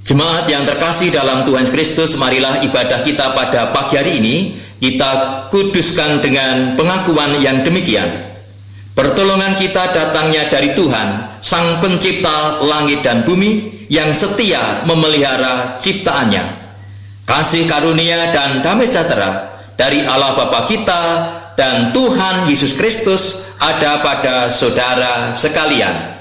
Jemaat yang terkasih dalam Tuhan Kristus, marilah ibadah kita pada pagi hari ini kita kuduskan dengan pengakuan yang demikian. Pertolongan kita datangnya dari Tuhan, Sang Pencipta langit dan bumi, yang setia memelihara ciptaannya. Kasih karunia dan damai sejahtera dari Allah Bapa kita dan Tuhan Yesus Kristus ada pada saudara sekalian.